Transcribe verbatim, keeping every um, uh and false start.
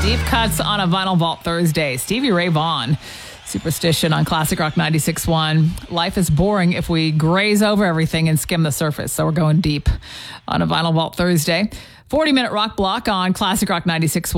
Deep cuts on a Vinyl Vault Thursday. Stevie Ray Vaughan, Superstition on Classic Rock ninety-six point one. Life is boring if we graze over everything and skim the surface. So we're going deep on a Vinyl Vault Thursday. forty-minute rock block on Classic Rock ninety-six point one.